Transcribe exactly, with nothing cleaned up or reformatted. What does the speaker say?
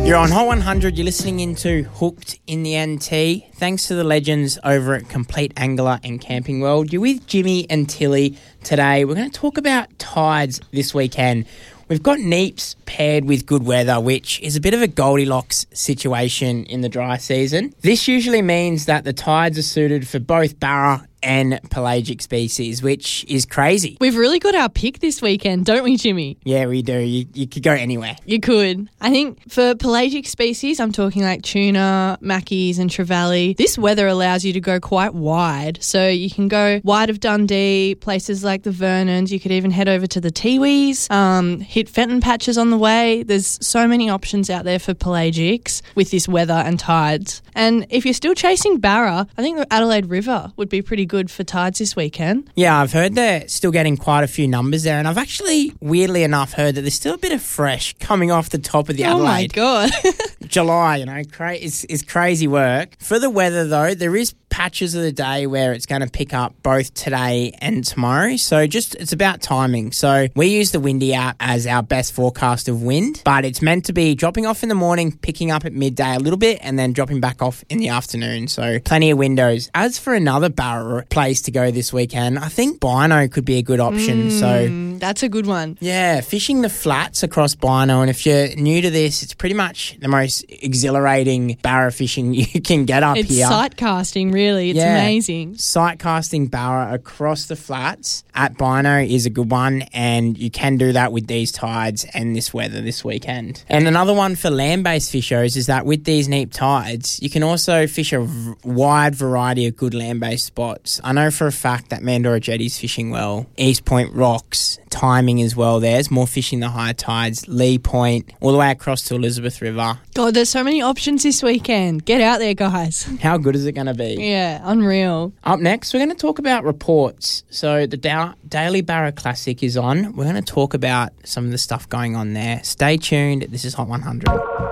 You're on Hot one hundred. You're listening into Hooked in the N T. Thanks to the legends over at Complete Angler and Camping World. You're with Jimmy and Tilly today. We're going to talk about tides this weekend. We've got Neeps paired with good weather, which is a bit of a Goldilocks situation in the dry season. This usually means that the tides are suited for both Barra and pelagic species, which is crazy. We've really got our pick this weekend, don't we, Jimmy? Yeah, we do. You, you could go anywhere. You could. I think for pelagic species, I'm talking like tuna, mackies and trevally. This weather allows you to go quite wide. So you can go wide of Dundee, places like the Vernons. You could even head over to the Tiwis, um, hit Fenton Patches on the way. There's so many options out there for pelagics with this weather and tides. And if you're still chasing Barra, I think the Adelaide River would be pretty good for tides this weekend. Yeah, I've heard they're still getting quite a few numbers there, and I've actually, weirdly enough, heard that there's still a bit of fresh coming off the top of the Adelaide. Oh my God. July, you know, cra- it's, it's crazy work. For the weather, though, there is patches of the day where it's going to pick up both today and tomorrow. So just it's about timing. So we use the Windy app as our best forecast of wind, but it's meant to be dropping off in the morning, picking up at midday a little bit, and then dropping back off in the afternoon. So plenty of windows. As for another Barra place to go this weekend, I think Bino could be a good option. Mm, so that's a good one. Yeah, fishing the flats across Bino, and if you're new to this, it's pretty much the most exhilarating Barra fishing you can get up it's here. It's sight casting, really. It's yeah. amazing. Sight casting Barra across the flats at Bino is a good one, and you can do that with these tides and this weather this weekend. And another one for land-based fishers is that with these neap tides, you can also fish a v- wide variety of good land-based spots. I know for a fact that Mandorra Jetty's fishing well, East Point Rocks, timing as well. There's more fishing the high tides, Lee Point, all the way across to Elizabeth River. God, there's so many options this weekend. Get out there, guys. How good is it going to be? Yeah, unreal. Up next, we're going to talk about reports. So the da- Daily Barra Classic is on. We're going to talk about some of the stuff going on there. Stay tuned. This is Hot one hundred.